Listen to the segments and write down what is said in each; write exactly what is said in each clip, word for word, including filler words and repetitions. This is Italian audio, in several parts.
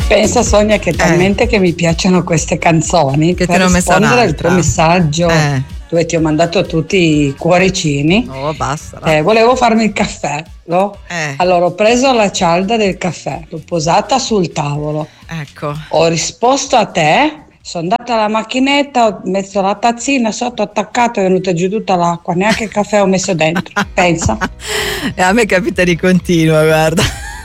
Pensa Sonia che talmente eh. che mi piacciono queste canzoni che per te ne ho messa rispondere al tuo messaggio eh. dove ti ho mandato tutti i cuoricini. Oh, basta. Eh, volevo farmi il caffè, no? Eh. Allora ho preso la cialda del caffè, l'ho posata sul tavolo. Ecco. Ho risposto a te, sono andata alla macchinetta, ho messo la tazzina sotto, attaccato, è venuta giù tutta l'acqua, neanche il caffè ho messo dentro. Pensa. E a me capita di continuo, guarda.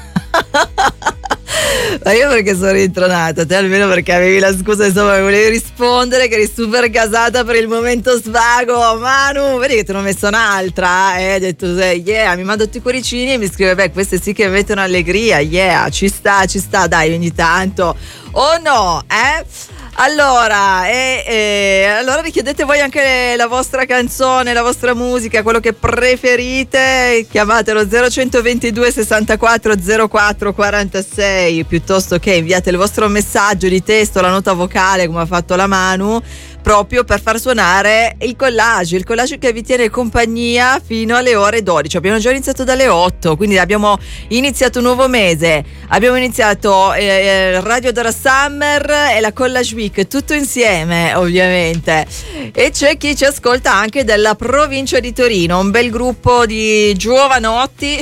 Ma io perché sono ritronata, te almeno perché avevi la scusa, insomma, volevi rispondere che eri super gasata per il momento svago. Manu, vedi che te ne ho messo un'altra, eh? Hai detto, yeah, mi mando tutti i cuoricini e mi scrive, beh, queste sì che mettono allegria, yeah, ci sta, ci sta, dai, ogni tanto. O no, eh? Allora, e, e, allora richiedete voi anche la vostra canzone, la vostra musica, quello che preferite, chiamatelo zero centoventidue sessantaquattro zero quattro quarantasei, piuttosto che inviate il vostro messaggio di testo, la nota vocale come ha fatto la Manu, proprio per far suonare il collage, il collage che vi tiene compagnia fino alle ore dodici. Abbiamo già iniziato dalle otto, quindi abbiamo iniziato un nuovo mese, abbiamo iniziato eh, Radio Dora Summer e la Collage Week, tutto insieme ovviamente, e c'è chi ci ascolta anche dalla provincia di Torino, un bel gruppo di giovanotti.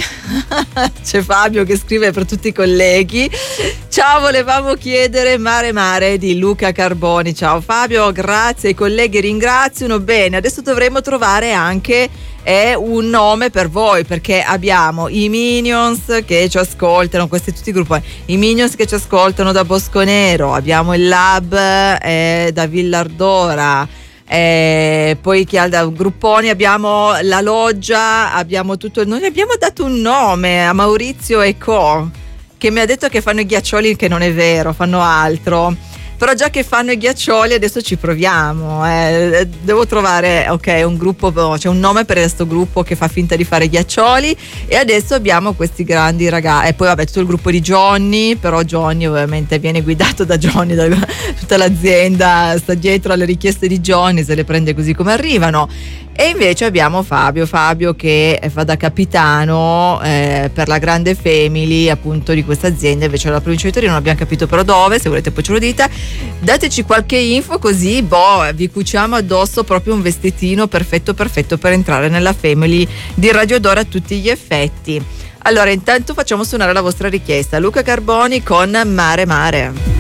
C'è Fabio che scrive per tutti i colleghi: ciao, volevamo chiedere Mare Mare di Luca Carboni. Ciao Fabio, grazie. I colleghi ringraziano. Bene, adesso dovremo trovare anche eh, un nome per voi, perché abbiamo i Minions che ci ascoltano, questi tutti i gruppi, i Minions che ci ascoltano da Bosconero, abbiamo il Lab eh, da Villardora, eh, poi chi ha da Grupponi, abbiamo la Loggia, abbiamo tutto. Noi abbiamo dato un nome a Maurizio e Co, che mi ha detto che fanno i ghiaccioli, che non è vero, fanno altro. Però già che fanno i ghiaccioli adesso ci proviamo, eh. Devo trovare ok un gruppo, c'è cioè un nome per questo gruppo che fa finta di fare ghiaccioli, e adesso abbiamo questi grandi ragazzi, e poi vabbè tutto il gruppo di Johnny, però Johnny ovviamente viene guidato da Johnny, da, tutta l'azienda sta dietro alle richieste di Johnny, se le prende così come arrivano. E invece abbiamo Fabio, Fabio che fa da capitano eh, per la grande family appunto di questa azienda, invece alla provincia di Torino, non abbiamo capito però dove, se volete poi ce lo dite, dateci qualche info così boh, vi cuciamo addosso proprio un vestitino perfetto perfetto per entrare nella family di Radio Dora a tutti gli effetti. Allora intanto facciamo suonare la vostra richiesta, Luca Carboni con Mare Mare.